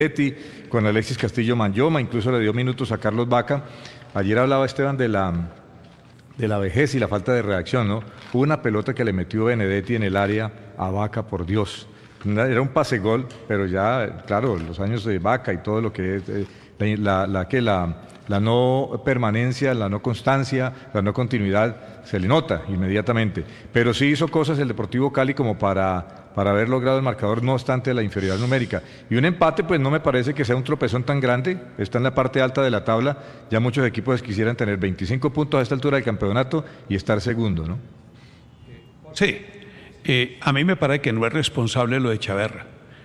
con Alexis Castillo Manyoma, incluso le dio minutos a Carlos Vaca. Ayer hablaba Esteban de la vejez y la falta de reacción, ¿no? Hubo una pelota que le metió Benedetti en el área a Vaca, por Dios. Era un pase gol, pero ya, claro, los años de Vaca y todo lo que es la no permanencia, la no constancia, la no continuidad, se le nota inmediatamente. Pero sí hizo cosas el Deportivo Cali como para haber logrado el marcador, no obstante la inferioridad numérica. Y un empate, pues no me parece que sea un tropezón tan grande, está en la parte alta de la tabla, ya muchos equipos quisieran tener 25 puntos a esta altura del campeonato y estar segundo, ¿no? Sí, a mí me parece que no es responsable lo de Chaverra,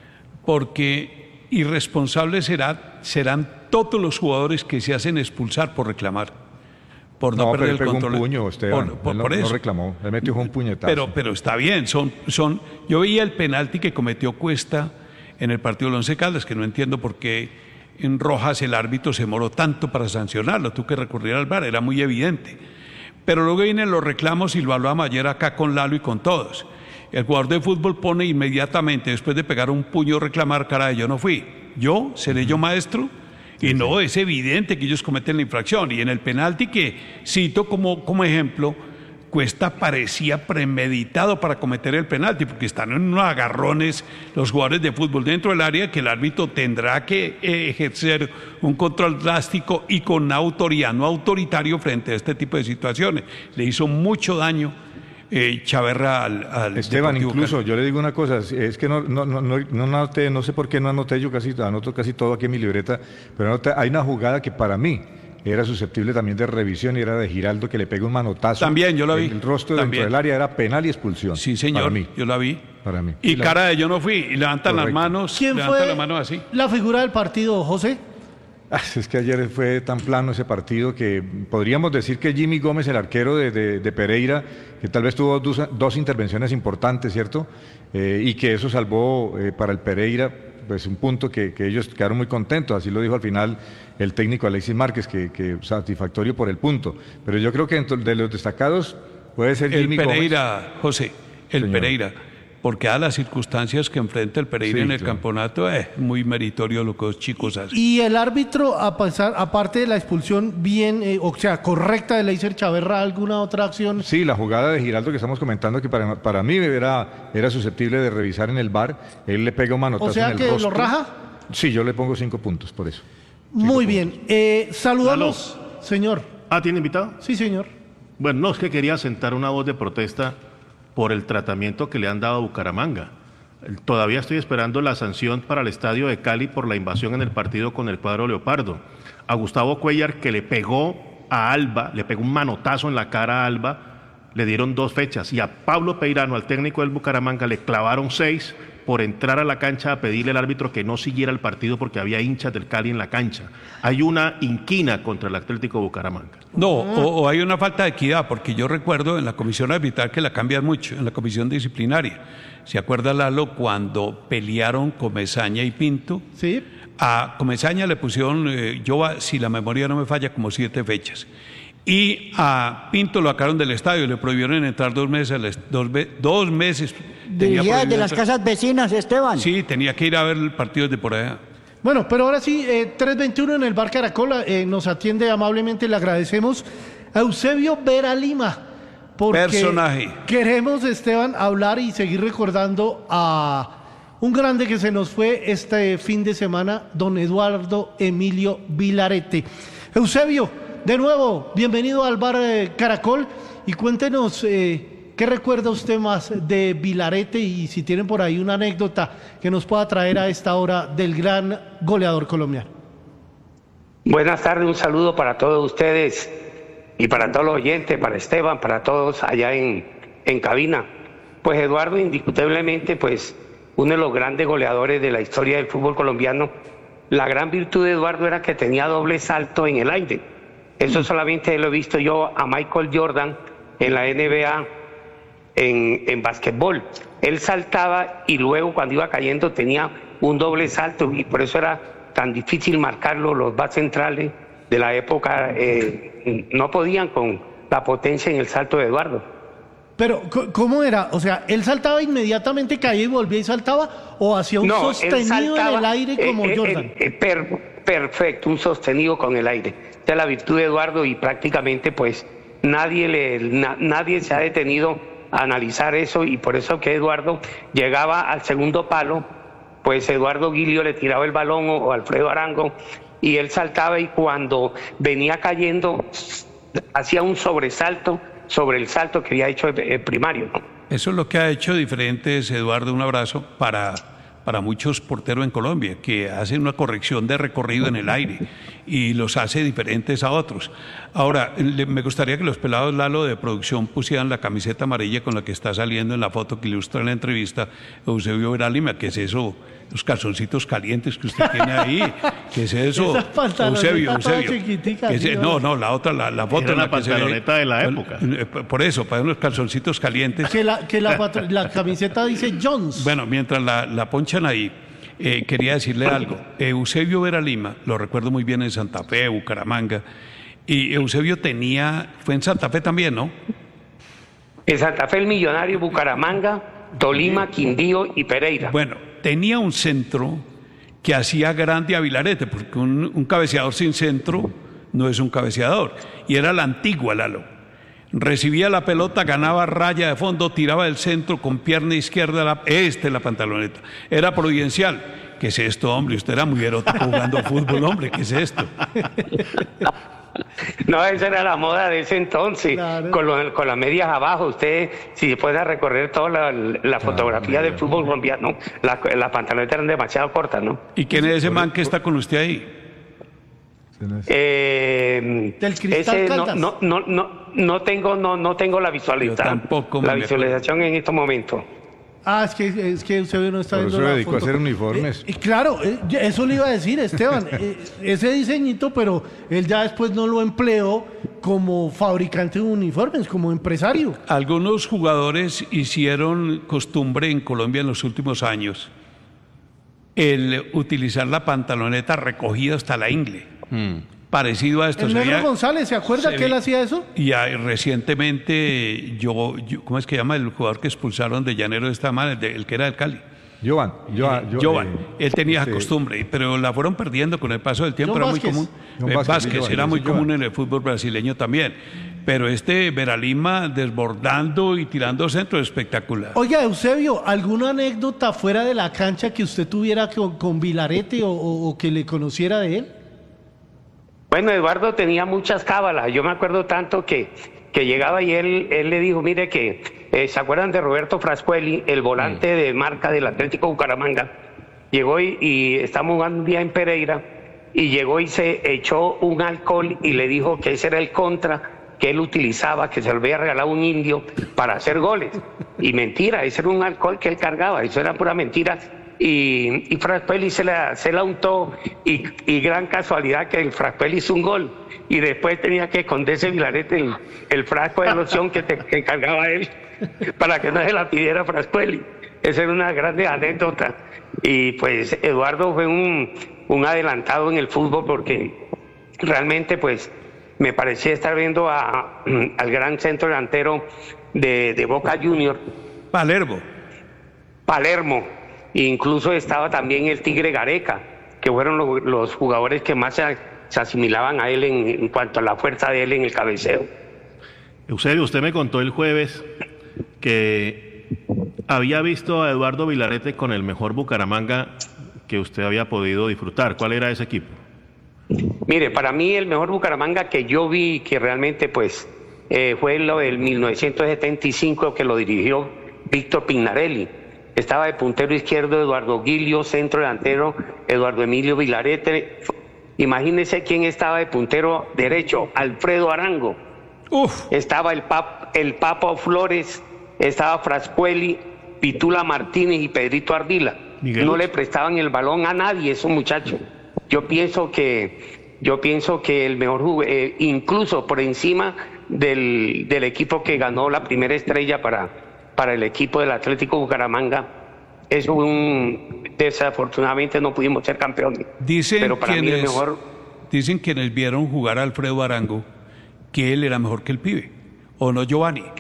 porque irresponsables serán todos los jugadores que se hacen expulsar por reclamar, por no perder el control. Un puño, Esteban. Por eso. No reclamó, le metió un puñetazo. Pero está bien, yo veía el penalti que cometió Cuesta en el partido del Once Caldas, que no entiendo por qué en Rojas el árbitro se demoró tanto para sancionarlo, tuvo que recurrir al VAR, era muy evidente. Pero luego vienen los reclamos y lo hablábamos ayer acá con Lalo y con todos. El jugador de fútbol pone inmediatamente, después de pegar un puño, reclamar, caray, yo no fui. ¿Yo? ¿Seré yo maestro? Y no, es evidente que ellos cometen la infracción. Y en el penalti que cito como ejemplo, Cuesta parecía premeditado para cometer el penalti, porque están en unos agarrones los jugadores de fútbol dentro del área que el árbitro tendrá que ejercer un control drástico y con autoridad, no autoritario frente a este tipo de situaciones. Le hizo mucho daño Chaverra al Esteban, Deportivo incluso Cali. yo le digo una cosa, es que no anoté, no sé por qué no anoté, yo anoto casi todo aquí en mi libreta, pero hay una jugada que para mí era susceptible también de revisión y era de Giraldo, que le pega un manotazo. También, yo la vi. El rostro dentro del área era penal y expulsión. Sí, señor, para mí. yo la vi. Para mí. Y cara de yo no fui, y levantan las manos. ¿Quién fue las manos así? la figura del partido, José? Es que ayer fue tan plano ese partido que podríamos decir que Jimmy Gómez, el arquero de Pereira, que tal vez tuvo dos intervenciones importantes, ¿cierto? Y que eso salvó para el Pereira pues un punto que ellos quedaron muy contentos, así lo dijo al final el técnico Alexis Márquez, que satisfactorio por el punto. Pero yo creo que de los destacados puede ser Jimmy Gómez. El Pereira, José, el Pereira. Porque a las circunstancias que enfrenta el Pereira en el campeonato es muy meritorio lo que los chicos hacen. Y el árbitro, aparte de la expulsión correcta de Leiser Chaverra, ¿alguna otra acción? Sí, la jugada de Giraldo que estamos comentando, que para mí era susceptible de revisar en el VAR. Él le pega un manotazo en el rostro. O sea que lo raja. Sí, yo le pongo 5 puntos por eso. Muy bien. Saludamos, señor. ¿Tiene invitado? Sí, señor. Bueno, no, es que quería sentar una voz de protesta por el tratamiento que le han dado a Bucaramanga. Todavía estoy esperando la sanción para el Estadio de Cali por la invasión en el partido con el cuadro Leopardo. A Gustavo Cuellar, que le pegó a Alba, le pegó un manotazo en la cara a Alba, le dieron 2 fechas. Y a Pablo Peirano, al técnico del Bucaramanga, le clavaron 6 por entrar a la cancha a pedirle al árbitro que no siguiera el partido porque había hinchas del Cali en la cancha. Hay una inquina contra el Atlético Bucaramanga. No, o hay una falta de equidad, porque yo recuerdo en la comisión arbitral que la cambian mucho, en la comisión disciplinaria. ¿Se acuerda, Lalo, cuando pelearon Comesaña y Pinto? Sí. A Comesaña le pusieron, si la memoria no me falla, como 7 fechas. Y a Pinto lo sacaron del estadio y le prohibieron entrar 2 meses. 2 meses. Dirigía de las casas vecinas, Esteban. Sí, tenía que ir a ver el partido de por allá. Bueno, pero ahora sí, 321 en el Bar Caracol, nos atiende amablemente, le agradecemos a Eusebio Vera Lima, porque personaje. Queremos, Esteban, hablar y seguir recordando a un grande que se nos fue este fin de semana, don Eduardo Emilio Vilarete. Eusebio, de nuevo, bienvenido al Bar Caracol y cuéntenos qué recuerda usted más de Vilarete y si tienen por ahí una anécdota que nos pueda traer a esta hora del gran goleador colombiano. Buenas tardes, un saludo para todos ustedes y para todos los oyentes, para Esteban, para todos allá en cabina. Pues Eduardo, indiscutiblemente, pues uno de los grandes goleadores de la historia del fútbol colombiano. La gran virtud de Eduardo era que tenía doble salto en el aire. Eso solamente lo he visto yo a Michael Jordan en la NBA en básquetbol. Él saltaba y luego cuando iba cayendo tenía un doble salto y por eso era tan difícil marcarlo. Los backs centrales de la época no podían con la potencia en el salto de Eduardo. Pero, ¿cómo era? O sea, ¿él saltaba inmediatamente, caía y volvía y saltaba? ¿O hacía un sostenido en el aire como Jordan? Perfecto, un sostenido con el aire. Esa es la virtud de Eduardo y prácticamente pues nadie se ha detenido a analizar eso, y por eso que Eduardo llegaba al segundo palo, pues Eduardo Gilio le tiraba el balón o Alfredo Arango y él saltaba, y cuando venía cayendo hacía un sobresalto sobre el salto que había hecho el primario, ¿no? Eso es lo que ha hecho diferentes, Eduardo, un abrazo para muchos porteros en Colombia, que hacen una corrección de recorrido en el aire y los hace diferentes a otros. Ahora, me gustaría que los pelados, Lalo, de producción, pusieran la camiseta amarilla con la que está saliendo en la foto que ilustra la entrevista Eusebio Veralima. ¿Qué es eso? Los calzoncitos calientes que usted tiene ahí. ¿Qué es eso? Eusebio. No, la otra, la foto. Era la pantaloneta de la época. Por eso, para unos calzoncitos calientes. Que la camiseta dice Jones. Bueno, mientras la ponchan ahí, quería decirle algo. Eusebio Veralima, lo recuerdo muy bien en Santa Fe, Bucaramanga, y Eusebio fue en Santa Fe también, ¿no? En Santa Fe, el Millonario, Bucaramanga, Tolima, Quindío y Pereira. Bueno, tenía un centro que hacía grande a Vilarete, porque un cabeceador sin centro no es un cabeceador, y era la antigua, Lalo. Recibía la pelota, ganaba raya de fondo, tiraba del centro con pierna izquierda, la pantaloneta. Era providencial. ¿Qué es esto, hombre? Usted era muy erótico jugando fútbol, hombre. ¿Qué es esto? No, esa era la moda de ese entonces, claro. Con las medias abajo. Usted, si puede recorrer toda la fotografía del fútbol colombiano, las pantalonetas eran demasiado cortas, ¿no? ¿Y quién es ese man que está con usted ahí? Del Cristal Caldas. No tengo la visualización. Yo tampoco la visualización en estos momentos. Es que usted no está viendo la foto. Por eso se dedicó a hacer uniformes. Claro, eso le iba a decir, Esteban. Ese diseñito, pero él ya después no lo empleó como fabricante de uniformes, como empresario. Algunos jugadores hicieron costumbre en Colombia en los últimos años el utilizar la pantaloneta recogida hasta la ingle. Parecido a esto. El Negro González, ¿se acuerda que él hacía eso? Y recientemente, ¿cómo es que llama el jugador que expulsaron de Llanero de esta manera, el que era del Cali? Jovan. Él tenía esa costumbre, pero la fueron perdiendo con el paso del tiempo. Era muy común. Vázquez era muy común en el fútbol brasileño también. Pero Veralima desbordando y tirando centro, espectacular. Oye, Eusebio, ¿alguna anécdota fuera de la cancha que usted tuviera con Vilarete o que le conociera de él? Bueno, Eduardo tenía muchas cábalas. Yo me acuerdo tanto que llegaba y él le dijo, mire que, ¿se acuerdan de Roberto Frascuelli, el volante de marca del Atlético Bucaramanga? Llegó y estamos jugando un día en Pereira, y llegó y se echó un alcohol y le dijo que ese era el contra que él utilizaba, que se lo había regalado un indio para hacer goles. Y mentira, ese era un alcohol que él cargaba, eso era pura mentira. Y Frascuelli se la untó, y gran casualidad que el Frascuelli hizo un gol, y después tenía que esconderse Vilarete el frasco de loción que cargaba él para que no se la pidiera Frascuelli. Esa era una grande anécdota. Y pues Eduardo fue un adelantado en el fútbol, porque realmente pues me parecía estar viendo al gran centro delantero de Boca Junior, Palermo. Incluso estaba también el Tigre Gareca, que fueron los jugadores que más se asimilaban a él en cuanto a la fuerza de él en el cabeceo. Eusebio, usted me contó el jueves que había visto a Eduardo Vilarete con el mejor Bucaramanga que usted había podido disfrutar. ¿Cuál era ese equipo? Mire, para mí el mejor Bucaramanga que yo vi, que realmente pues fue lo del 1975, que lo dirigió Víctor Pignarelli. Estaba de puntero izquierdo Eduardo Gilio, centro delantero Eduardo Emilio Vilarete. Imagínense quién estaba de puntero derecho, Alfredo Arango. Estaba el Papo Flores, estaba Frascuelli, Pitula Martínez y Pedrito Ardila. No le prestaban el balón a nadie esos muchachos. Yo pienso que el mejor incluso por encima del equipo que ganó la primera estrella para el equipo del Atlético Bucaramanga, desafortunadamente no pudimos ser campeones. Pero para mí el mejor. Dicen quienes vieron jugar a Alfredo Arango que él era mejor que el pibe, ¿o no, Giovanni?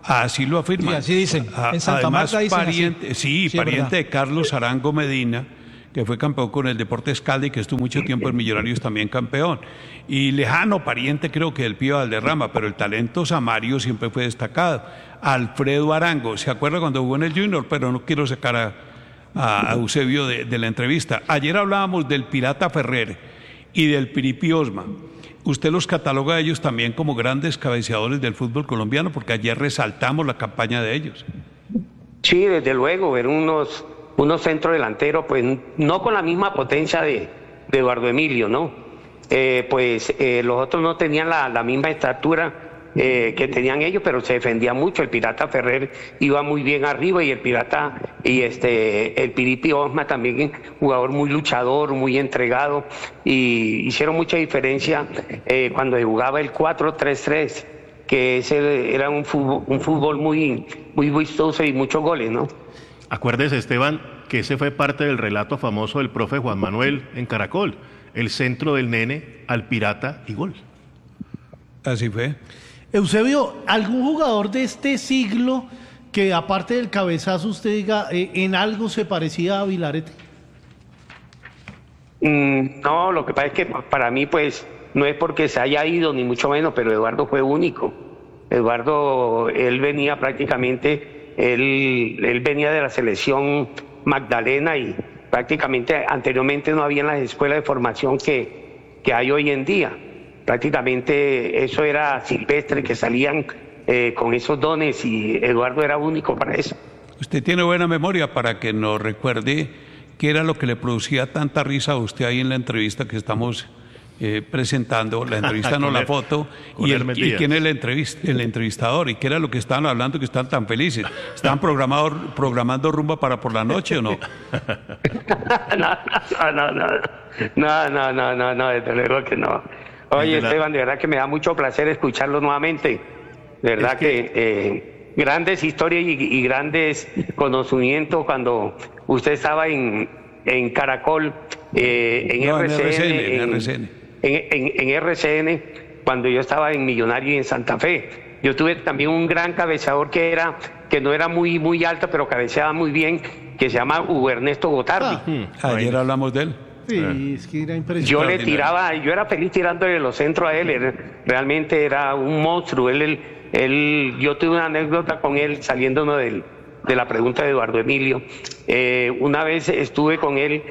Así lo afirman. Sí, así dicen. En Santa Además, Marta dicen pariente, así. sí, pariente de Carlos Arango Medina, que fue campeón con el Deportes Cali y que estuvo mucho tiempo en Millonarios también campeón. Y lejano pariente creo que del Pío Valderrama, pero el talento Samario siempre fue destacado. Alfredo Arango, ¿se acuerda cuando jugó en el Junior? Pero no quiero sacar a Eusebio de la entrevista. Ayer hablábamos del Pirata Ferrer y del Piripi Osma. ¿Usted los cataloga a ellos también como grandes cabeceadores del fútbol colombiano? Porque ayer resaltamos la campaña de ellos. Sí, desde luego, eran unos centrodelanteros, pues no con la misma potencia de Eduardo Emilio, ¿no? Los otros no tenían la misma estatura que tenían ellos, pero se defendía mucho. El Pirata Ferrer iba muy bien arriba y el Piripi Osma también, jugador muy luchador, muy entregado, y hicieron mucha diferencia cuando jugaba el 4-3-3, que ese era un fútbol muy, muy vistoso y muchos goles, ¿no? Acuérdese, Esteban, que ese fue parte del relato famoso del profe Juan Manuel en Caracol, el centro del nene al pirata y gol. Así fue. Eusebio, ¿algún jugador de este siglo que aparte del cabezazo usted diga en algo se parecía a Vilarete? No, lo que pasa es que para mí pues no es porque se haya ido ni mucho menos, pero Eduardo fue único. Eduardo, él venía prácticamente, él venía de la selección Magdalena y prácticamente anteriormente no había las escuelas de formación que hay hoy en día. Prácticamente eso era silvestre, que salían con esos dones, y Eduardo era único para eso. Usted tiene buena memoria para que nos recuerde qué era lo que le producía tanta risa a usted ahí en la entrevista que estamos presentando, la entrevista no la foto, y quién es el entrevistador, y qué era lo que estaban hablando, que están tan felices. ¿Estaban programando rumba para por la noche o no? No, desde luego que no. Oye, Esteban, de verdad que me da mucho placer escucharlo nuevamente. De verdad que grandes historias y grandes conocimientos cuando usted estaba en Caracol, en RCN, cuando yo estaba en Millonario y en Santa Fe. Yo tuve también un gran cabeceador que no era muy alto, pero cabeceaba muy bien, que se llama Hugo Ernesto Gotardi. Ayer hablamos de él. Sí, es que era impresionante. Yo le tiraba, yo era feliz tirándole los centros a él, realmente era un monstruo. Yo tuve una anécdota con él saliéndonos de la pregunta de Eduardo Emilio. Una vez estuve con él,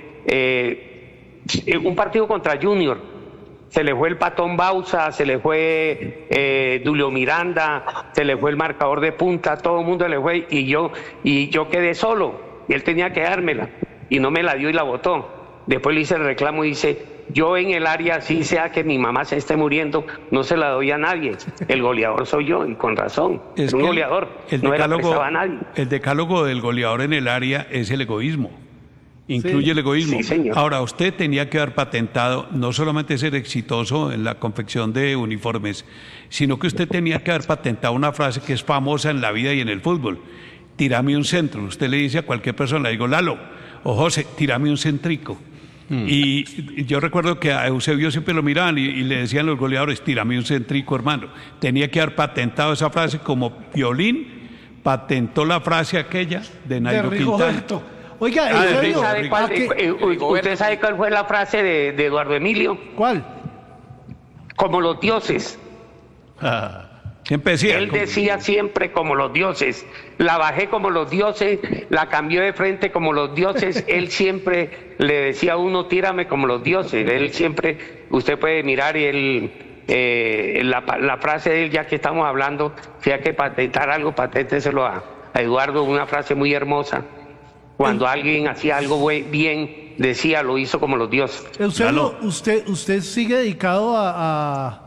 un partido contra Junior, se le fue el Patón Bausa, se le fue Dulio Miranda, se le fue el marcador de punta, todo el mundo le fue, y yo quedé solo, y él tenía que dármela, y no me la dio y la botó. Después le hice el reclamo y dice, yo en el área, así sea que mi mamá se esté muriendo, no se la doy a nadie. El goleador soy yo, y con razón. Es un goleador, no era prestado a nadie. El decálogo del goleador en el área es el egoísmo. Incluye el egoísmo. Sí, señor. Ahora, usted tenía que haber patentado no solamente ser exitoso en la confección de uniformes, sino que usted tenía que haber patentado una frase que es famosa en la vida y en el fútbol. Tírame un centro. Usted le dice a cualquier persona, le digo, Lalo o José, tírame un centrico. Y yo recuerdo que a Eusebio siempre lo miraban y le decían los goleadores, tírame un centrico, hermano. Tenía que haber patentado esa frase, como Piolín patentó la frase aquella de Nairo Quintana. Oiga, ¿usted sabe cuál fue la frase de Eduardo Emilio? ¿Cuál? Como los dioses. Siempre decía. Él decía siempre como los dioses. La bajé como los dioses, la cambió de frente como los dioses. Él siempre le decía a uno, tírame como los dioses. Él siempre, usted puede mirar y la frase de él, ya que estamos hablando, si hay que patentar algo, paténteselo a Eduardo, una frase muy hermosa. Cuando alguien hacía algo bien, decía, lo hizo como los dioses. Eusebio, ¿usted sigue dedicado a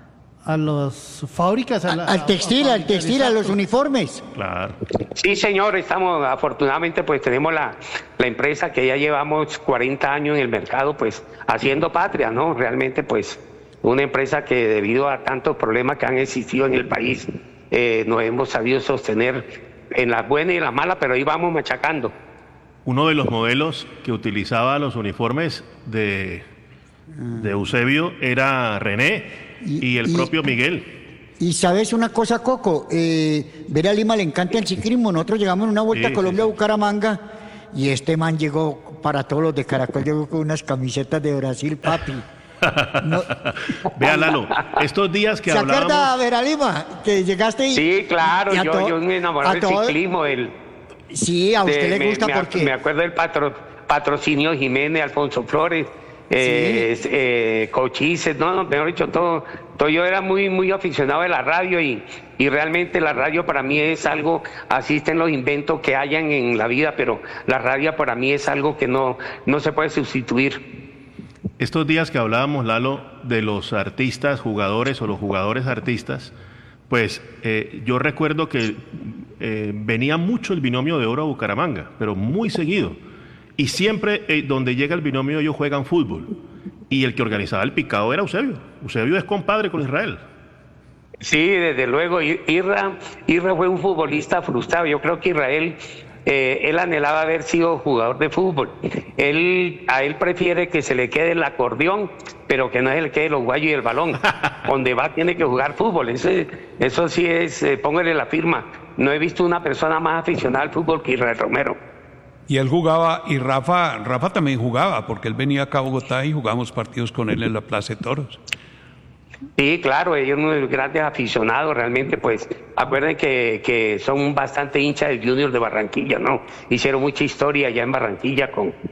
las fábricas? Al textil, a los uniformes. Claro. Sí, señor, estamos, afortunadamente, pues tenemos la empresa que ya llevamos 40 años en el mercado, pues haciendo patria, ¿no? Realmente, pues, una empresa que debido a tantos problemas que han existido en el país, nos hemos sabido sostener en las buenas y en las malas, pero ahí vamos machacando. Uno de los modelos que utilizaba los uniformes de Eusebio era René y el propio Miguel. Y sabes una cosa, Coco, ver a Lima le encanta el ciclismo. Nosotros llegamos en una vuelta a Colombia a Bucaramanga y este man llegó, para todos los de Caracol, llegó con unas camisetas de Brasil, papi. No. Vea, Lalo, estos días que hablábamos... ¿Se acuerda, Vera Lima, que llegaste y... Sí, claro, yo me enamoré del ciclismo. Sí, a usted le gusta porque... Me acuerdo del patrocinio Jiménez, Alfonso Flores, Cochices, mejor dicho, todo. Yo era muy aficionado de la radio y realmente la radio para mí es algo, asisten los inventos que hayan en la vida, pero la radio para mí es algo que no se puede sustituir. Estos días que hablábamos, Lalo, de los artistas, jugadores o los jugadores artistas, pues yo recuerdo que venía mucho el binomio de oro a Bucaramanga, pero muy seguido. Y siempre donde llega el binomio ellos juegan fútbol. Y el que organizaba el picado era Eusebio. Eusebio es compadre con Israel. Sí, desde luego. Irra fue un futbolista frustrado. Yo creo que Israel, él anhelaba haber sido jugador de fútbol. A él prefiere que se le quede el acordeón, pero que no se le quede los guayos y el balón. Donde va tiene que jugar fútbol. Eso sí es, póngale la firma. No he visto una persona más aficionada al fútbol que Israel Romero. Y él jugaba, y Rafa también jugaba, porque él venía acá a Bogotá y jugamos partidos con él en la Plaza de Toros. Sí, claro, ellos son unos grandes aficionados, realmente, pues, acuerden que son bastante hinchas del Junior de Barranquilla, ¿no? Hicieron mucha historia allá en Barranquilla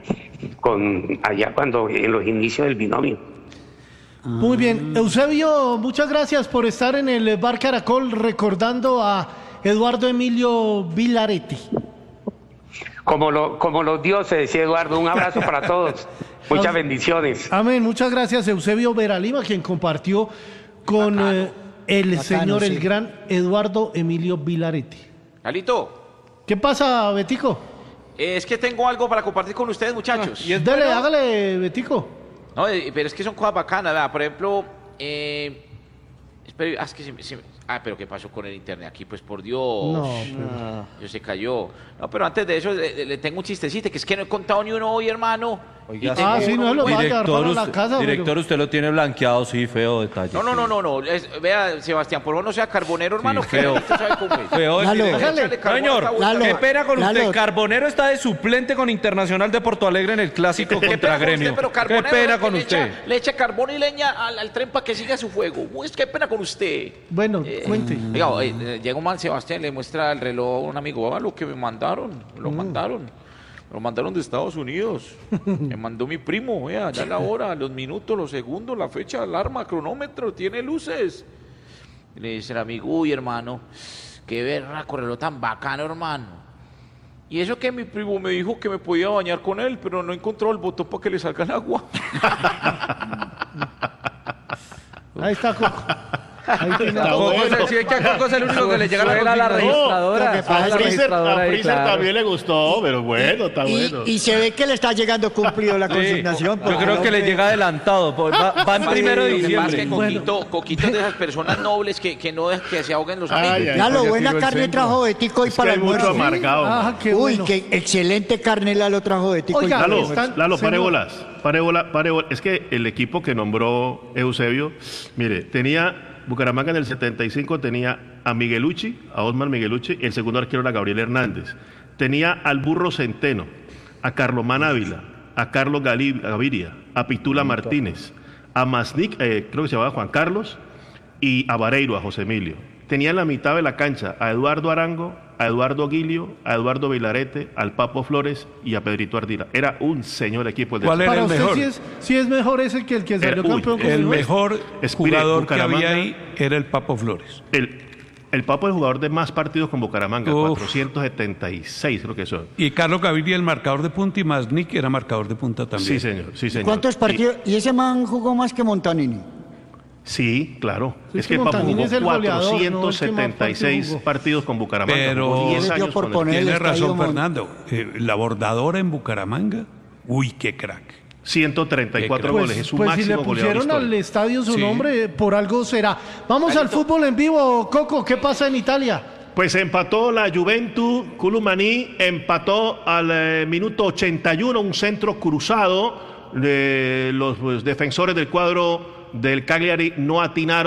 allá cuando, en los inicios del binomio. Muy bien, Eusebio, muchas gracias por estar en el Bar Caracol recordando a Eduardo Emilio Vilaretti. Como los dioses, decía Eduardo, un abrazo para todos, muchas bendiciones. Amén, muchas gracias Eusebio Veralima, quien compartió con señor, el gran Eduardo Emilio Vilaretti. Alito. ¿Qué pasa, Betico? Es que tengo algo para compartir con ustedes, muchachos. Dale, hágale, Betico. No, pero es que son cosas bacanas, ¿verdad? Por ejemplo, pero ¿qué pasó con el internet aquí? Pues por Dios. Yo se cayó. No, pero antes de eso le tengo un chistecito, que es que no he contado ni uno hoy, hermano. Oiga, sí, no lo va a llevar para la casa. Director, usted lo tiene blanqueado, sí, feo detalle. No. Vea, Sebastián, por favor no sea carbonero, hermano. Sí, feo. Usted sabe cómo es. Feo. Señor, qué pena con usted. Lalo. Carbonero está de suplente con Internacional de Porto Alegre en el clásico contra Gremio. Qué pena con usted. Le echa carbón y leña al tren para que siga su fuego. Qué pena con usted. Bueno, cuente. Llega un man, Sebastián, le muestra el reloj a un amigo. Lo que me mandaron. Lo mandaron de Estados Unidos. Me mandó mi primo, ya la hora, los minutos, los segundos, la fecha, alarma, cronómetro, tiene luces. Y le dice el amigo, uy, hermano, qué berraco reloj tan bacano, hermano. Y eso que mi primo me dijo que me podía bañar con él, pero no encontró el botón para que le salga el agua. Ahí está Coco. Ahí tiene a Coco, Coco. sí, es que a Coco es el único que le llega la registradora. A Freezer también le gustó, pero bueno, está bueno. Y se ve que le está llegando cumplido la consignación. Yo creo que le llega adelantado. Va en primero de diciembre. Coquito es de esas personas nobles que no dejan que se ahoguen los amigos. Lalo, buena carne trajo Betico hoy para el almuerzo. Mucho amargado. Qué bueno. Uy, qué excelente carne Lalo trajo Betico. Oiga, Lalo, pare señor. bolas. Es que el equipo que nombró Eusebio, mire, Bucaramanga en el 75 tenía a Miguelucci, a Osmar Miguelucci, y el segundo arquero era Gabriel Hernández. Tenía al Burro Centeno, a Carlomán Ávila, a Carlos Gaviria, a Pitula Martínez, a Masnik, creo que se llamaba Juan Carlos, y a Vareiro, a José Emilio. Tenía en la mitad de la cancha a Eduardo Arango, a Eduardo Guilio, a Eduardo Vilarete, al Papo Flores y a Pedrito Ardila. Era un señor equipo. ¿Cuál era Para el usted mejor? sí es mejor ese que el que salió campeón con El mejor jugador que Bucaramanga, había ahí era el Papo Flores. El Papo es el jugador de más partidos con Bucaramanga, 476 creo que son. Y Carlos Gaviria, el marcador de punta, y Masnik era marcador de punta también. Sí, señor. ¿Cuántos partidos? ¿Y ese man jugó más que Montanini? Sí, claro. Sí, es que el Papo Montanini jugó es el goleador, 476 partidos con Bucaramanga. Pero jugó 10 yo años por con el- poner- tiene el estadio razón Fernando. La bordadora en Bucaramanga, uy, qué crack. 134 goles, es su Pues si máximo le goleador pusieron al histórico. estadio su Sí. nombre, por algo será. Vamos al fútbol en vivo, Coco, ¿qué pasa en Italia? Pues empató la Juventus, Culumaní empató al minuto 81, un centro cruzado de los defensores del cuadro del Cagliari no atinaron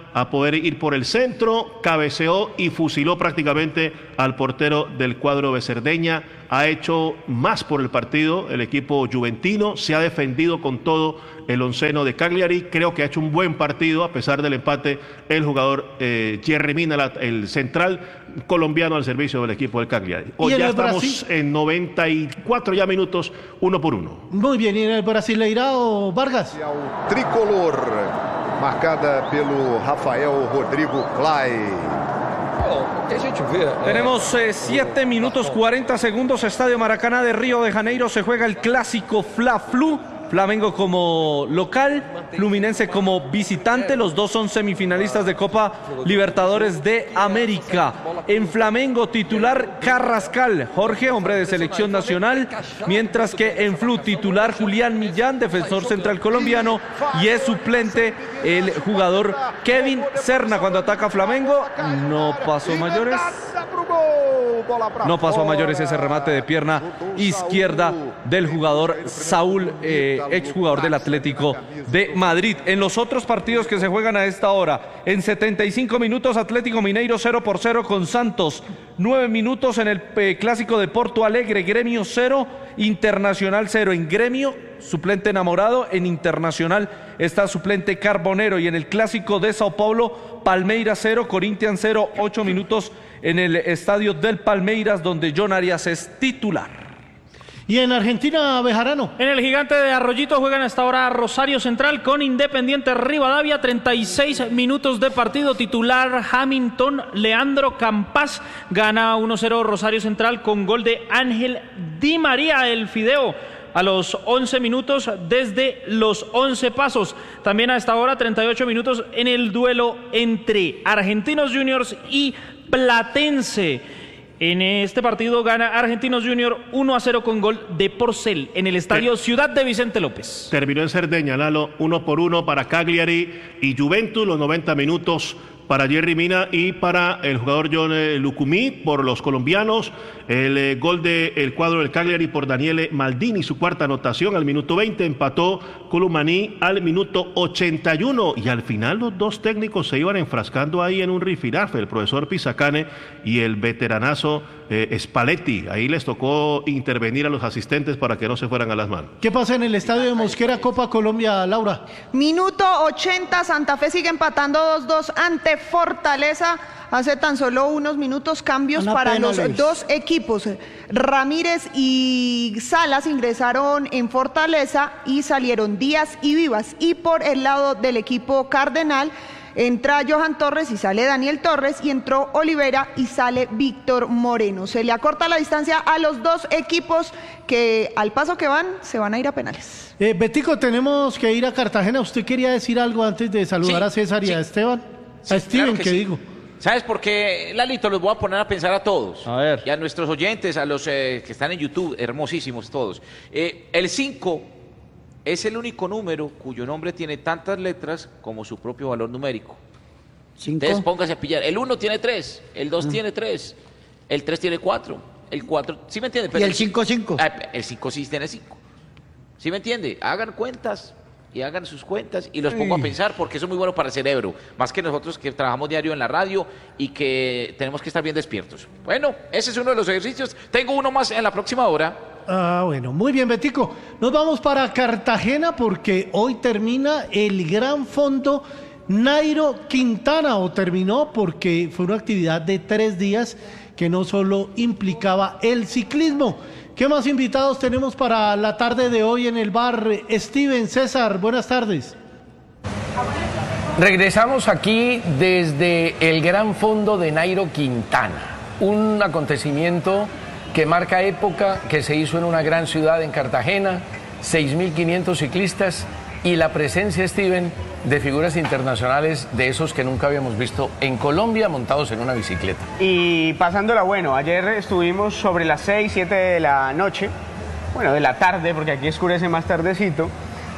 a poder ir por el centro, cabeceó y fusiló prácticamente al portero del cuadro de Cerdeña. Ha hecho más por el partido el equipo juventino, se ha defendido con todo el onceno de Cagliari. Creo que ha hecho un buen partido a pesar del empate el jugador Jerry Mina, el central colombiano al servicio del equipo del Cagliari. Hoy ya estamos en 94 ya minutos, 1-1. Muy bien, ¿y en el Brasileirao, Vargas? Tricolor, marcada pelo Rafael Rodrigo Clay. Tenemos 7 minutos 40 segundos. Estadio Maracaná de Río de Janeiro. Se juega el clásico Fla-Flu. Flamengo como local, Fluminense como visitante. Los dos son semifinalistas de Copa Libertadores de América. En Flamengo titular Carrascal, Jorge, hombre de selección nacional, mientras que en Flu titular Julián Millán, defensor central colombiano, y es suplente el jugador Kevin Serna. Cuando ataca Flamengo, no pasó mayores. No pasó a mayores ese remate de pierna izquierda del jugador Saúl, exjugador del Atlético de Madrid. En los otros partidos que se juegan a esta hora, en 75 minutos Atlético Mineiro 0-0 con Santos, 9 minutos en el clásico de Porto Alegre, Gremio 0, Internacional 0. En Gremio, suplente Enamorado, en Internacional está suplente Carbonero, y en el clásico de Sao Paulo, Palmeiras 0, Corinthians 0, 8 minutos en el estadio del Palmeiras, donde John Arias es titular. ¿Y en Argentina, Bejarano? En el Gigante de Arroyito juegan hasta ahora Rosario Central con Independiente Rivadavia. 36 minutos de partido. Titular Hamilton Leandro Campas. Gana 1-0 Rosario Central con gol de Ángel Di María, el Fideo, a los 11 minutos desde los 11 pasos. También a esta hora 38 minutos en el duelo entre Argentinos Juniors y Platense. En este partido gana Argentinos Junior 1-0 con gol de Porcel en el estadio Ciudad de Vicente López. Terminó en Cerdeña, Lalo, 1-1 para Cagliari y Juventus, los 90 minutos para Jerry Mina y para el jugador John Lucumí por los colombianos. El gol del cuadro del Cagliari por Daniele Maldini, su cuarta anotación al minuto 20, empató Colomani al minuto 81, y al final los dos técnicos se iban enfrascando ahí en un rifirrafe, el profesor Pisacane y el veteranazo Spalletti. Ahí les tocó intervenir a los asistentes para que no se fueran a las manos. ¿Qué pasa en el estadio de Mosquera, Copa Colombia, Laura? Minuto 80, Santa Fe sigue empatando 2-2 ante Fortaleza. Hace tan solo unos minutos cambios para los dos equipos. Ramírez y Salas ingresaron en Fortaleza y salieron Díaz y Vivas. Y por el lado del equipo Cardenal entra Johan Torres y sale Daniel Torres, y entró Olivera y sale Víctor Moreno. Se le acorta la distancia a los dos equipos que al paso que van se van a ir a penales. Betico, tenemos que ir a Cartagena. ¿Usted quería decir algo antes de saludar a César y a Esteban? Sí, a Steven, claro que ¿qué sí. digo? ¿Sabes por qué, Lalito? Los voy a poner a pensar a todos. A ver. Y a nuestros oyentes, a los que están en YouTube, hermosísimos todos. El 5 es el único número cuyo nombre tiene tantas letras como su propio valor numérico. 5. Entonces póngase a pillar. El 1 tiene 3, el 2 tiene 3, el 3 tiene 4, el 4, ¿sí me entiende? ¿Y el 5, 5? El 5 sí tiene 5. ¿Sí me entiende? Hagan cuentas y hagan sus cuentas y los pongo a pensar, porque eso es muy bueno para el cerebro, más que nosotros que trabajamos diario en la radio y que tenemos que estar bien despiertos. Bueno, ese es uno de los ejercicios. Tengo uno más en la próxima hora. Ah, bueno, muy bien, Betico. Nos vamos para Cartagena porque hoy termina el Gran Fondo Nairo Quintana, o terminó porque fue una actividad de 3 días que no solo implicaba el ciclismo. ¿Qué más invitados tenemos para la tarde de hoy en el bar? Steven, César, buenas tardes. Regresamos aquí desde el Gran Fondo de Nairo Quintana, un acontecimiento que marca época, que se hizo en una gran ciudad, en Cartagena, 6.500 ciclistas y la presencia, Steven, de figuras internacionales de esos que nunca habíamos visto en Colombia montados en una bicicleta. Y pasándola bueno, ayer estuvimos sobre las 6, 7 de la noche, bueno, de la tarde, porque aquí oscurece más tardecito,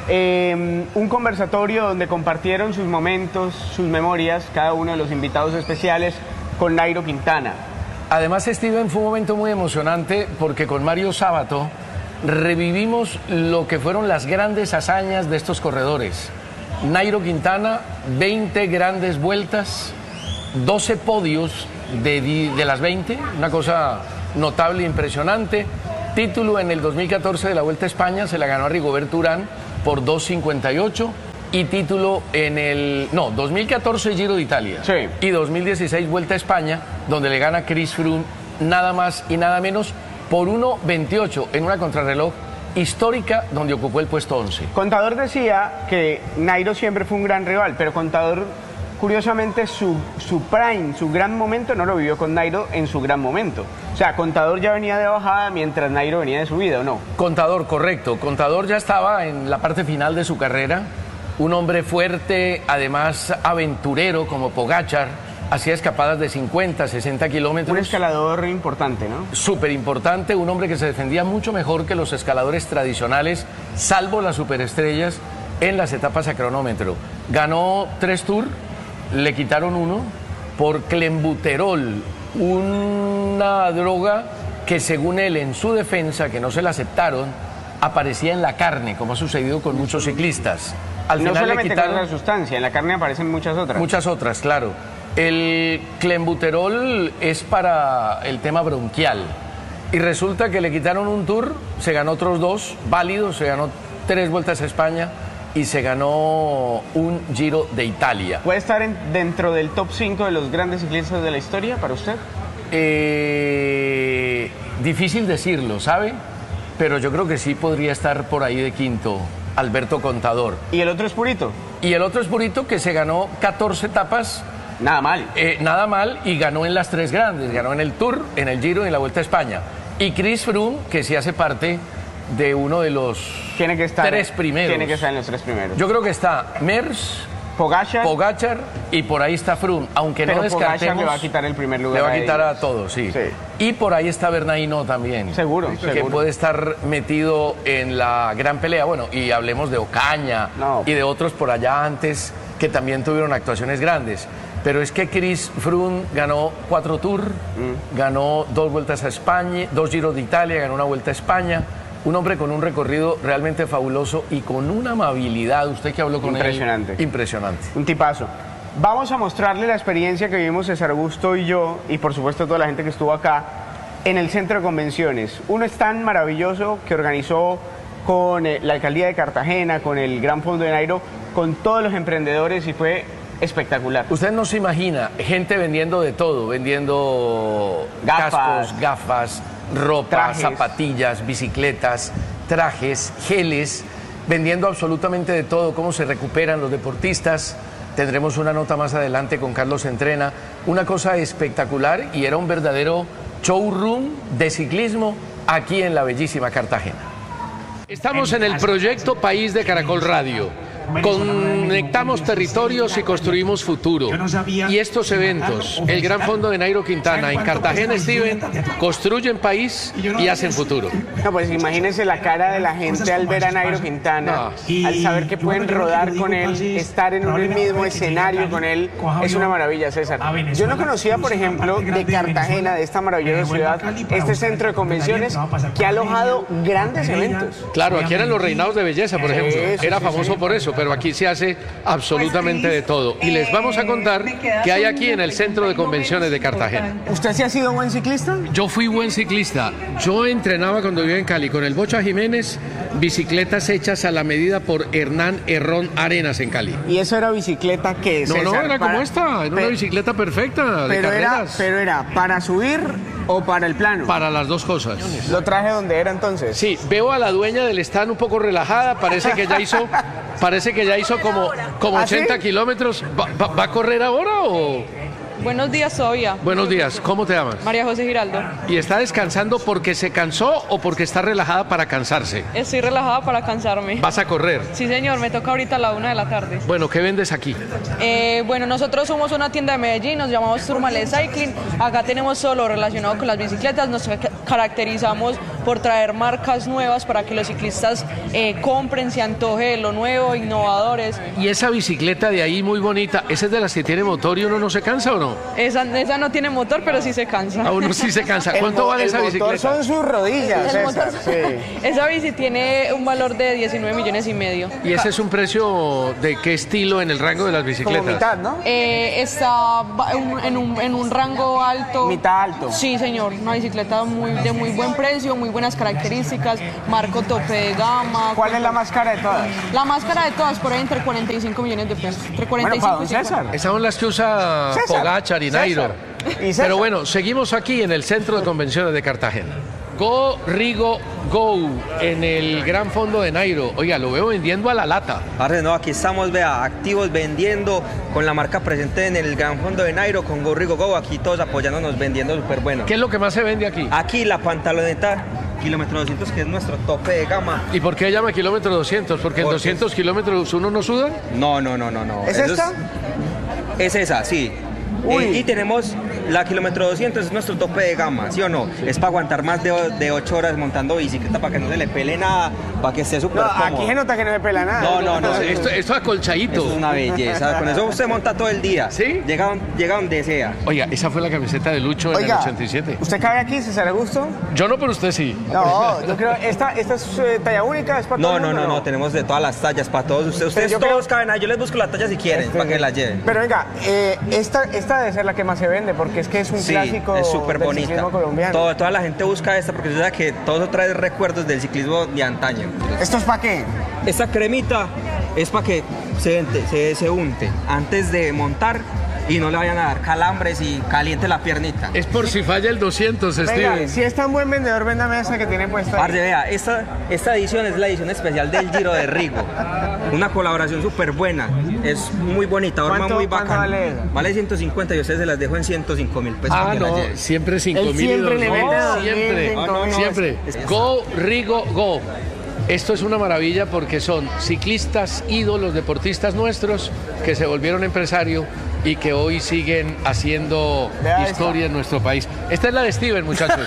un conversatorio donde compartieron sus momentos, sus memorias, cada uno de los invitados especiales con Nairo Quintana. Además, Steven, fue un momento muy emocionante porque con Mario Sábato revivimos lo que fueron las grandes hazañas de estos corredores. Nairo Quintana, 20 grandes vueltas, 12 podios de las 20, una cosa notable e impresionante. Título en el 2014 de la Vuelta a España, se la ganó a Rigoberto Urán por 2.58. Y título en el 2014 Giro de Italia, sí, y 2016 Vuelta a España, donde le gana Chris Froome nada más y nada menos por 1.28 en una contrarreloj histórica donde ocupó el puesto 11. Contador decía que Nairo siempre fue un gran rival, pero Contador, curiosamente, su prime, su gran momento no lo vivió con Nairo en su gran momento. O sea, Contador ya venía de bajada mientras Nairo venía de subida, ¿o no? Contador, correcto. Contador ya estaba en la parte final de su carrera. Un hombre fuerte, además aventurero como Pogačar, hacía escapadas de 50, 60 kilómetros. Un escalador importante, ¿no? Súper importante, un hombre que se defendía mucho mejor que los escaladores tradicionales, salvo las superestrellas, en las etapas a cronómetro. Ganó 3 Tours, le quitaron 1 por clenbuterol, una droga que según él en su defensa, que no se la aceptaron, aparecía en la carne, como ha sucedido con muchos ciclistas. Al final no solamente le quitaron la sustancia, en la carne aparecen muchas otras. Muchas otras, claro. El clenbuterol es para el tema bronquial. Y resulta que le quitaron un Tour, se ganó otros 2 válidos, se ganó 3 Vueltas a España y se ganó un Giro de Italia. ¿Puede estar dentro del top 5 de los grandes ciclistas de la historia para usted? Difícil decirlo, ¿sabe? Pero yo creo que sí podría estar por ahí de quinto. Alberto Contador. ¿Y el otro es Purito? Y el otro es Purito, que se ganó 14 etapas. Nada mal. Nada mal, y ganó en las 3 grandes. Ganó en el Tour, en el Giro y en la Vuelta a España. Y Chris Froome, que sí hace parte de uno de los 3 primeros. Tiene que estar en los 3 primeros. Yo creo que está Mers, Pogačar y por ahí está Froome, aunque pero no descartemos. Pogačar le va a quitar el primer lugar. Le va a quitar a todos, sí. Y por ahí está Bernal Hinault también. Seguro. Que puede estar metido en la gran pelea. Bueno, y hablemos de Ocaña y de otros por allá antes que también tuvieron actuaciones grandes. Pero es que Chris Froome ganó 4 Tours, ganó 2 Vueltas a España, 2 Giros de Italia, ganó una Vuelta a España. Un hombre con un recorrido realmente fabuloso y con una amabilidad, usted que habló con él. Impresionante. Un tipazo. Vamos a mostrarle la experiencia que vivimos César Augusto y yo, y por supuesto toda la gente que estuvo acá, en el Centro de Convenciones. Un stand maravilloso que organizó con la Alcaldía de Cartagena, con el Gran Fondo de Nairo, con todos los emprendedores, y fue espectacular. Usted no se imagina, gente vendiendo de todo, vendiendo cascos, gafas, ropa, trajes, zapatillas, bicicletas, trajes, geles, vendiendo absolutamente de todo, cómo se recuperan los deportistas. Tendremos una nota más adelante con Carlos Entrena. Una cosa espectacular, y era un verdadero showroom de ciclismo aquí en la bellísima Cartagena. Estamos en el proyecto País de Caracol Radio. Conectamos territorios y construimos futuro. Y estos eventos, el Gran Fondo de Nairo Quintana en Cartagena, Steven, construyen país y hacen futuro. No, pues imagínense la cara de la gente al ver a Nairo Quintana, al saber que pueden rodar con él, estar en un mismo escenario con él. Es una maravilla, César. Yo no conocía, por ejemplo, de Cartagena, de esta maravillosa ciudad, este centro de convenciones que ha alojado grandes eventos. Claro, aquí eran los reinados de belleza, por ejemplo. Era famoso por eso, pero aquí se hace absolutamente de todo. Y les vamos a contar qué hay aquí en el Centro de Convenciones de Cartagena. ¿Usted sí ha sido buen ciclista? Yo fui buen ciclista. Yo entrenaba cuando vivía en Cali con el Bocha Jiménez, bicicletas hechas a la medida por Hernán Herrón Arenas en Cali. ¿Y eso era bicicleta qué, César? No, era como esta, era una bicicleta perfecta de carreras. Pero era para subir o para el plano. Para las dos cosas. ¿Lo traje donde era entonces? Sí, veo a la dueña del stand un poco relajada, parece que ya hizo como 80 kilómetros. ¿Va a correr ahora o...? Buenos días, todavía. Buenos días, ¿cómo te llamas? María José Giraldo. ¿Y está descansando porque se cansó o porque está relajada para cansarse? Estoy relajada para cansarme. ¿Vas a correr? Sí, señor, me toca ahorita a la 1 de la tarde. Bueno, ¿qué vendes aquí? Bueno, nosotros somos una tienda de Medellín, nos llamamos Turmale Cycling. Acá tenemos todo lo relacionado con las bicicletas, nos caracterizamos por traer marcas nuevas para que los ciclistas compren, se antoje de lo nuevo, innovadores. Y esa bicicleta de ahí muy bonita, ¿esa es de las que tiene motor y uno no se cansa o no? Esa no tiene motor, pero sí se cansa. A uno sí se cansa. ¿Cuánto vale esa bicicleta? El motor son sus rodillas, César. Esa bici tiene un valor de 19,5 millones. ¿Y ese es un precio de qué estilo en el rango de las bicicletas? Como mitad, ¿no? Está en un rango alto. Mitad alto. Sí, señor. Una bicicleta de muy buen precio, muy buenas características, marco tope de gama. ¿Cuál es la más cara de todas? La más cara de todas, por ahí entre 45 millones de pesos. Entre 45 y 50. Esas son las que usa Pogačar y Nairo. Pero bueno, seguimos aquí en el Centro de Convenciones de Cartagena. Go Rigo Go en el Gran Fondo de Nairo. Oiga, lo veo vendiendo a la lata. Parce, no, aquí estamos, vea, activos vendiendo con la marca presente en el Gran Fondo de Nairo con Go Rigo Go. Aquí todos apoyándonos, vendiendo súper bueno. ¿Qué es lo que más se vende aquí? Aquí la pantaloneta kilómetro 200, que es nuestro tope de gama. ¿Y por qué llama kilómetro 200? ¿Porque en 200 kilómetros uno no suda? No. ¿Es esta? Es esa, sí. Y tenemos la kilómetro 200, es nuestro tope de gama, ¿sí o no? Es para aguantar más de 8 horas montando bicicleta, para que no se le pele nada, para que esté súper cómodo. Aquí se nota que no se pela nada. No. Esto es acolchadito. Eso es una belleza, con eso usted monta todo el día. ¿Sí? Llega donde sea. Oiga, esa fue la camiseta de Lucho en el 87. ¿Usted cabe aquí, César Augusto? Yo no, pero usted sí. No, yo creo, ¿esta es talla única? ¿Es para todo el mundo? No, tenemos de todas las tallas, para todos ustedes todos caben ahí, yo les busco la talla si quieren, para que la lleven. Pero venga, esta debe ser la que más se vende, porque es que es un clásico es súper del bonita. ciclismo colombiano. Toda la gente busca esta porque sabe que todo eso trae recuerdos del ciclismo de antaño. ¿Esto es para qué? Esta cremita es para que se unte antes de montar y no le vayan a dar calambres y caliente la piernita. Es por si falla el 200, Venga, Steven. si es tan buen vendedor, véndame esa que tiene puesta. Parce, vea, esta edición es la edición especial del Giro de Rigo. Una colaboración súper buena. Es muy bonita, horma muy bacana. Vale eso? Vale 150 y ustedes se las dejo en 105.000 pesos. No, siempre 5.000. Siempre le mete siempre. Go Rigo Go. Esto es una maravilla porque son ciclistas, ídolos, deportistas nuestros que se volvieron empresarios y que hoy siguen haciendo historia en nuestro país. Esta es la de Steven, muchachos.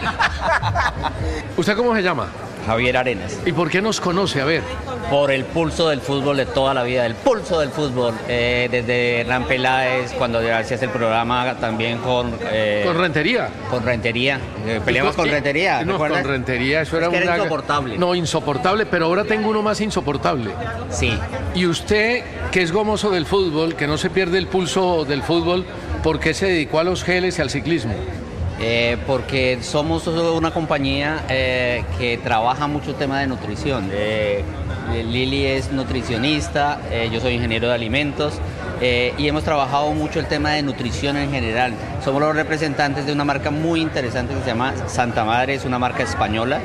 ¿Usted cómo se llama? Javier Arenas. ¿Y por qué nos conoce? A ver. Por el pulso del fútbol de toda la vida, el pulso del fútbol. Desde Hernán Peláez, cuando hacías el programa también con... ¿Con Rentería? Con Rentería. Peleamos con Rentería. No, con Rentería, eso era era insoportable. No, insoportable, pero ahora tengo uno más insoportable. Sí. Y usted, que es gomoso del fútbol, que no se pierde el pulso del fútbol, ¿por qué se dedicó a los geles y al ciclismo? Porque somos una compañía que trabaja mucho el tema de nutrición. Lili es nutricionista, yo soy ingeniero de alimentos y hemos trabajado mucho el tema de nutrición en general. Somos los representantes de una marca muy interesante que se llama Santa Madre, es una marca española.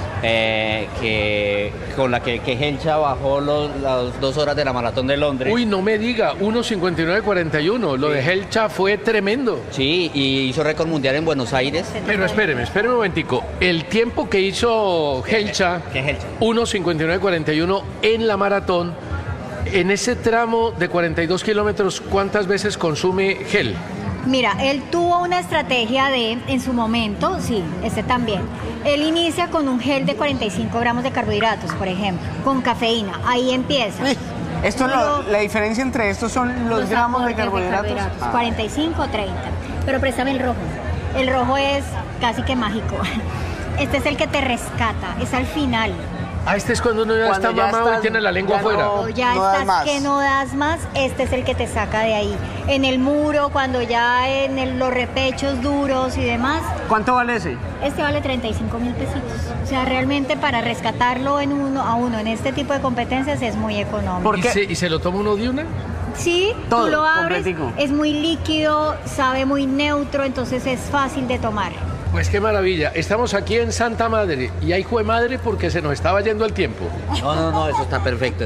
Con la que Helcha bajó las 2 horas de la maratón de Londres. Uy, no me diga, 1:59:41. Lo de Helcha fue tremendo. Sí, y hizo récord mundial en Buenos Aires. Pero espéreme un momentico. El tiempo que hizo Helcha, 1:59:41 en la maratón, en ese tramo de 42 kilómetros, ¿cuántas veces consume gel? Mira, él tuvo una estrategia en su momento, sí, también. Él inicia con un gel de 45 gramos de carbohidratos, por ejemplo, con cafeína. Ahí empieza. La diferencia entre estos son los gramos de carbohidratos. 45 o 30. Pero préstame el rojo. El rojo es casi que mágico. Este es el que te rescata, es al final. Este es cuando uno ya está mamado y tiene la lengua afuera. Que no das más, este es el que te saca de ahí. En el muro, cuando ya los repechos duros y demás. ¿Cuánto vale ese? Este vale 35.000 pesitos. O sea, realmente para rescatarlo a uno en este tipo de competencias es muy económico. ¿Y se lo toma uno de una? Sí, todo, tú lo abres, completico. Es muy líquido, sabe muy neutro, entonces es fácil de tomar. Pues qué maravilla. Estamos aquí en Santa Madre y ahí fue madre porque se nos estaba yendo el tiempo. No, eso está perfecto,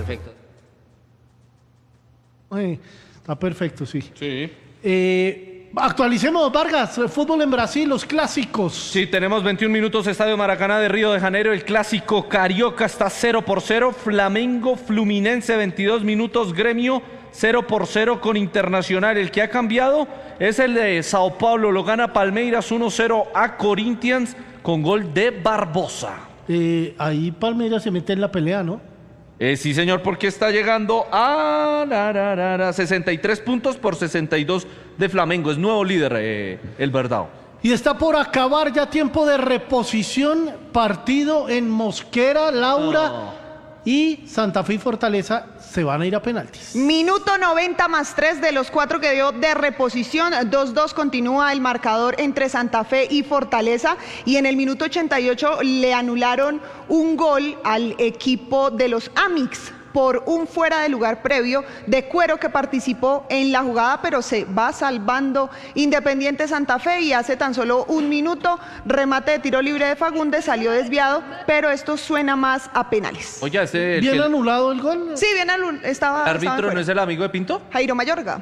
Está perfecto, sí. Actualicemos, Vargas, el fútbol en Brasil, los clásicos. Sí, tenemos 21 minutos, Estadio Maracaná de Río de Janeiro, el clásico carioca está 0-0, Flamengo, Fluminense, 22 minutos, Gremio 0-0 con Internacional. El que ha cambiado es el de Sao Paulo, lo gana Palmeiras 1-0 a Corinthians con gol de Barbosa. Ahí Palmeiras se mete en la pelea, ¿no? Sí, señor, porque está llegando a 63 puntos por 62 de Flamengo. Es nuevo líder el Verdao. Y está por acabar ya tiempo de reposición, partido en Mosquera, Laura, y Santa Fe y Fortaleza se van a ir a penaltis. Minuto 90 más 3 de los 4 que dio de reposición. 2-2 continúa el marcador entre Santa Fe y Fortaleza. Y en el minuto 88 le anularon un gol al equipo de los Amix por un fuera de lugar previo de Cuero, que participó en la jugada, pero se va salvando Independiente Santa Fe. Y hace tan solo un minuto, remate de tiro libre de Fagundes, salió desviado, pero esto suena más a penales. Oye, ¿Bien anulado el gol? Sí, bien anulado. ¿El árbitro no es el amigo de Pinto? Jairo Mayorga.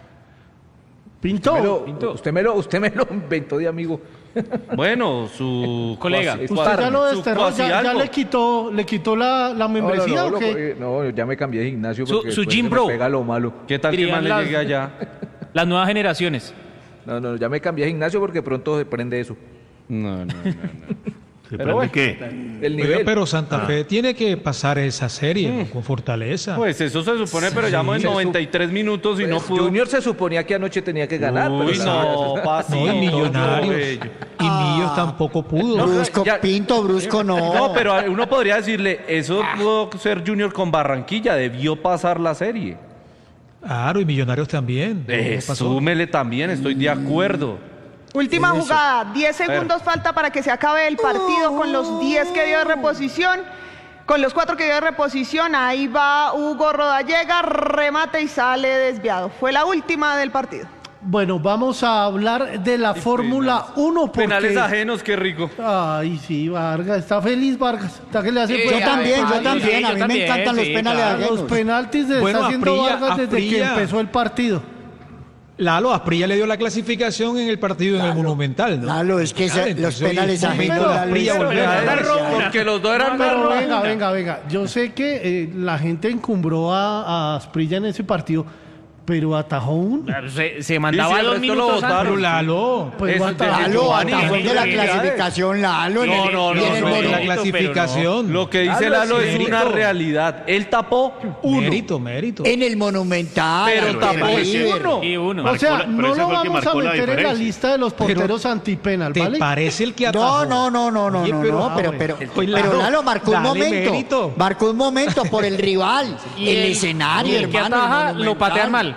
Pinto. Usted me lo inventó de amigo. Bueno, su colega. ¿Usted ya lo desterró? ¿Ya le quitó la membresía o qué? No, ya me cambié de gimnasio porque su gym bro. me pega lo malo. ¿Qué tal que más le llegue allá? Las nuevas generaciones. No, ya me cambié de gimnasio porque pronto se prende eso. No. ¿Pero bueno, qué? El nivel. Pero Santa Fe tiene que pasar esa serie con Fortaleza. Pues eso se supone, pero llevamos en 93 minutos y no pudo. Junior se suponía que anoche tenía que ganar. Uy, pero y Millonarios. Y Millos tampoco pudo. Brusco, Pinto, Brusco no. No, pero uno podría decirle, eso pudo ser Junior con Barranquilla, debió pasar la serie. Claro, y Millonarios también. Súmele también, estoy de acuerdo. Última jugada, 10 segundos falta para que se acabe el partido con los 10 que dio de reposición, con los 4 que dio de reposición. Ahí va Hugo Rodallega, remate y sale desviado. Fue la última del partido. Bueno, vamos a hablar de la Fórmula 1 porque... Penales ajenos, qué rico. Ay, sí, Vargas, está feliz Vargas. ¿Está que le hace yo también, a mí me encantan los penales ajenos. Los penaltis está haciendo Vargas desde que empezó el partido. Lalo, Asprilla le dio la clasificación en el partido en el Monumental, ¿no? Lalo, es que los penales ajenos... Porque los dos eran... Pero venga. Yo sé que la gente encumbró a Asprilla en ese partido, pero atajó uno. Se mandaba 2 minutos antes. Pero Lalo... Lalo, atajó de la clasificación, Lalo. No, la clasificación. Lo que dice Lalo es una realidad. Él tapó uno. Mérito. En el Monumental. Pero tapó uno. Y uno. O sea, no lo vamos a meter en la lista de los porteros antipenal, ¿vale? ¿Te parece el que atajó? No, pero Lalo marcó un momento. Marcó un momento por el rival, el escenario, el que ataja lo patean mal.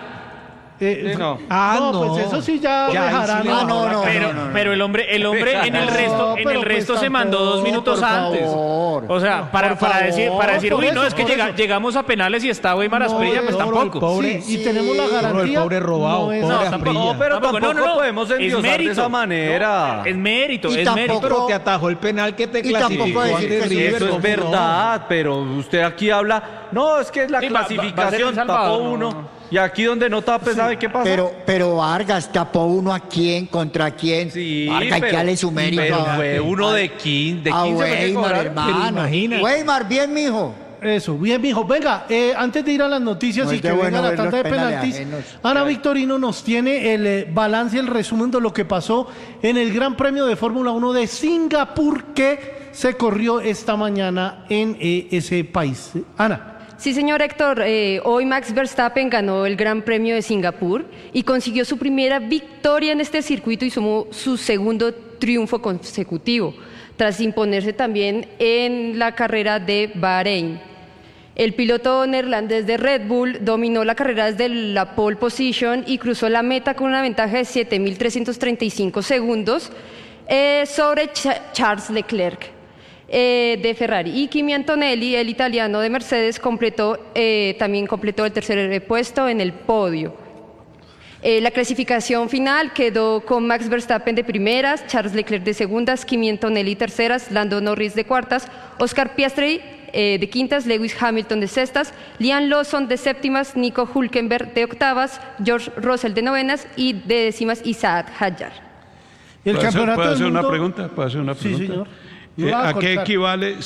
Pues eso sí ya dejarán. Pero el hombre en el resto se mandó 2 minutos antes. O sea, para decir, uy, no, es que llegamos a penales y está Weimar Asprilla, pues tampoco. Y tenemos la garantía. El pobre robado, pobre Asprilla. Pero tampoco podemos endiosar de esa manera. Es mérito. Pero te atajó el penal que te clasificó ante River. Eso es verdad, pero usted aquí habla, no, es que la clasificación tapó uno. Y aquí donde no tape, ¿sabe qué pasa? Pero Vargas tapó uno a quién, contra quién. Sí, Vargas, hay que darle su mérito. Pero fue uno de 15. A Weimar, hermano. Weimar, bien, mijo. Eso, bien, mijo. Venga, antes de ir a las noticias y que venga la tanda de penaltis, Ana Victorino nos tiene el balance, el resumen de lo que pasó en el Gran Premio de Fórmula 1 de Singapur que se corrió esta mañana en ese país. Ana. Sí, señor Héctor, hoy Max Verstappen ganó el Gran Premio de Singapur y consiguió su primera victoria en este circuito y sumó su segundo triunfo consecutivo, tras imponerse también en la carrera de Bahrein. El piloto neerlandés de Red Bull dominó la carrera desde la pole position y cruzó la meta con una ventaja de 7.335 segundos sobre Charles Leclerc de Ferrari, y Kimi Antonelli, el italiano de Mercedes, también completó el tercer puesto en el podio. La clasificación final quedó con Max Verstappen de primeras, Charles Leclerc de segundas, Kimi Antonelli terceras, Lando Norris de cuartas, Oscar Piastri de quintas, Lewis Hamilton de sextas, Liam Lawson de séptimas, Nico Hülkenberg de octavas, George Russell de novenas y de décimas Isaac Hadjar. ¿Puedo hacer una pregunta? Sí, señor. ¿A qué equivale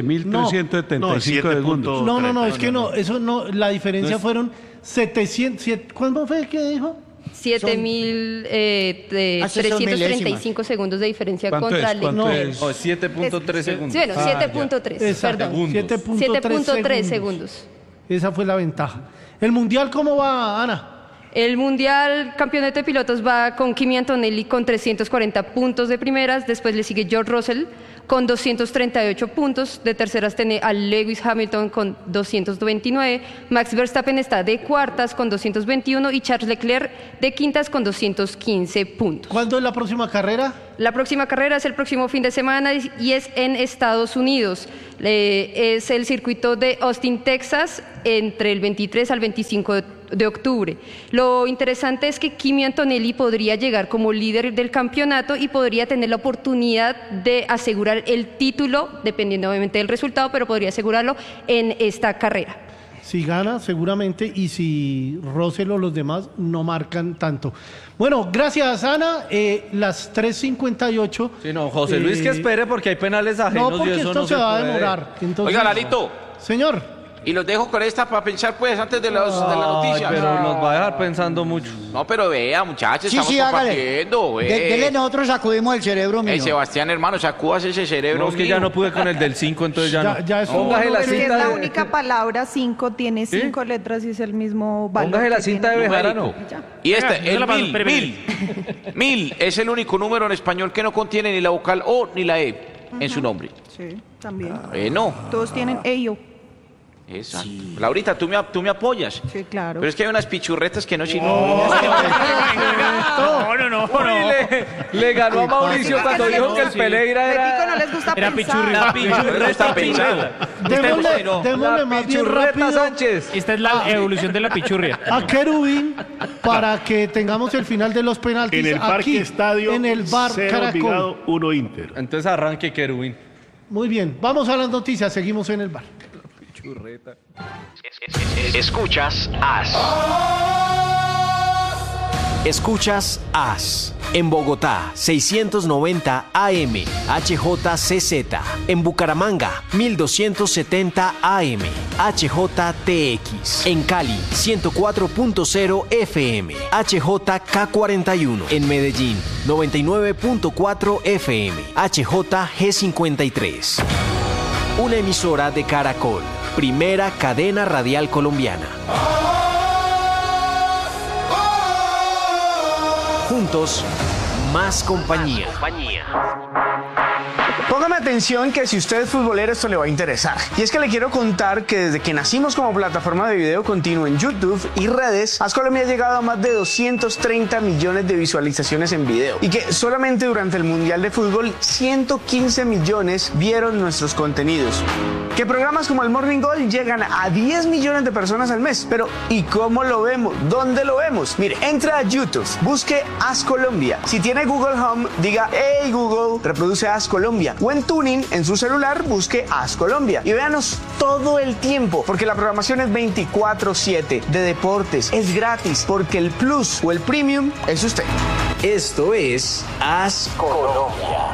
7.375 segundos? No, es que no, eso no, la diferencia fueron 700, ¿cuánto fue que dijo? 7.335 segundos de diferencia contra Leclerc. ¿Cuánto es? 7.3 segundos. Sí, bueno, 7.3, perdón. 7.3 segundos. Esa fue la ventaja. ¿El Mundial cómo va, Ana? El Mundial Campeonato de Pilotos va con Kimi Antonelli con 340 puntos de primeras, después le sigue George Russell con 238 puntos, de terceras tiene a Lewis Hamilton con 229, Max Verstappen está de cuartas con 221 y Charles Leclerc de quintas con 215 puntos. ¿Cuándo es la próxima carrera? La próxima carrera es el próximo fin de semana y es en Estados Unidos. Es el circuito de Austin, Texas, entre el 23 al 25 de octubre. Lo interesante es que Kimi Antonelli podría llegar como líder del campeonato y podría tener la oportunidad de asegurar el título, dependiendo obviamente del resultado, pero podría asegurarlo en esta carrera. Si gana, seguramente, y si Russell o los demás no marcan tanto. Bueno, gracias, Ana. Las 3:58. Sí, no, José Luis, que espere porque hay penales ajenos. No, porque y eso esto no se va a puede. demorar. Entonces, Oiga, Lalito. Señor. Y los dejo con esta para pensar, pues, antes de la noticia. Pero nos va a dejar pensando mucho. No, pero vea, muchachos, Sí, estamos sí, hágale. compartiendo. Dele, nosotros sacudimos el cerebro mío. Sebastián, hermano, sacúdase ese cerebro. No, es que ya no pude con el del 5, entonces ya no. Ya es Póngase la Pero es cinta la de... única palabra, 5, tiene 5 letras y es el mismo valor. Póngase la que cinta de tiene. Bejarano. Y este, Venga, el la paso, 1000, espere, 1000 es el único número en español que no contiene ni la vocal O ni la E en su nombre. Sí, también. No. Todos tienen ello. Exacto. Laurita, tú me apoyas. Sí, claro. Pero es que hay unas pichurretas que no sirven. No. Le ganó a Mauricio Así cuando que no dijo que el les- Pereira Petico era... no les gusta Era pensar. Está pensado. Démosle más bien rápido Sánchez. Esta es la evolución de la pichurria. a Querubín para que tengamos el final de los penaltis. En el Parque aquí, Estadio, en el bar 0 Caracol. Envigado, 1 Inter. Entonces arranque Querubín. Muy bien, vamos a las noticias, seguimos en el bar. Escuchas AS. Escuchas AS. En Bogotá, 690 AM, HJCZ. En Bucaramanga, 1270 AM, HJTX. En Cali, 104.0 FM, HJK41. En Medellín, 99.4 FM, HJG53. Una emisora de Caracol, primera cadena radial colombiana. Juntos, más compañía. Póngame atención que si usted es futbolero esto le va a interesar. Y es que le quiero contar que desde que nacimos como plataforma de video continuo en YouTube y redes, AS Colombia ha llegado a más de 230 millones de visualizaciones en video. Y que solamente durante el Mundial de Fútbol 115 millones vieron nuestros contenidos. Que programas como el Morning Gold llegan a 10 millones de personas al mes. Pero ¿y cómo lo vemos? ¿Dónde lo vemos? Mire, entra a YouTube, busque AS Colombia. Si tiene Google Home, diga "Hey Google, reproduce AS Colombia". O en Tuning, en su celular, busque AS Colombia. Y véanos todo el tiempo, porque la programación es 24/7 de deportes. Es gratis, porque el Plus o el Premium es usted. Esto es AS Colombia.